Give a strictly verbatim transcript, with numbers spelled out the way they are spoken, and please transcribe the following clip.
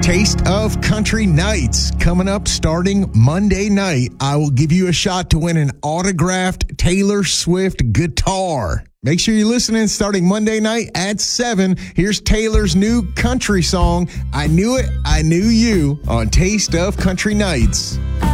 Taste of Country Nights coming up starting Monday night. I will give you a shot to win an autographed Taylor Swift guitar. Make sure you're listening starting Monday night at seven. Here's Taylor's new country song, I Knew It, I Knew You, on Taste of Country Nights.